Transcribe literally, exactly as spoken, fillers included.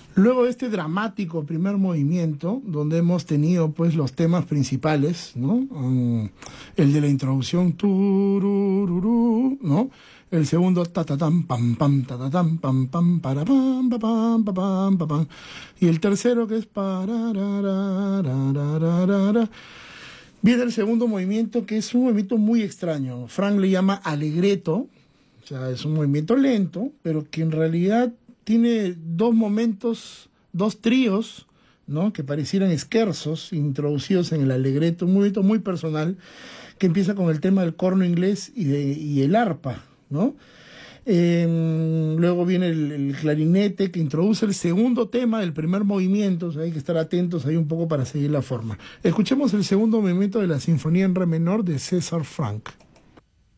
Luego de este dramático primer movimiento, donde hemos tenido pues los temas principales, ¿no? Um, el de la introducción, turururú, ¿no? El segundo, ta ta tam pam pam ta ta tam pam pam para pam pa pam pa pam pa pam. Y el tercero que es pararararararara. Viene el segundo movimiento, que es un movimiento muy extraño. Frank le llama alegreto, o sea, es un movimiento lento, pero que en realidad tiene dos momentos, dos tríos, ¿no? Que parecieran schersos introducidos en el alegreto, un movimiento muy personal que empieza con el tema del corno inglés y, de, y el arpa, ¿no? Eh, luego viene el, el clarinete que introduce el segundo tema del primer movimiento, o sea, hay que estar atentos ahí un poco para seguir la forma. Escuchemos el segundo movimiento de la Sinfonía en Re menor de César Franck.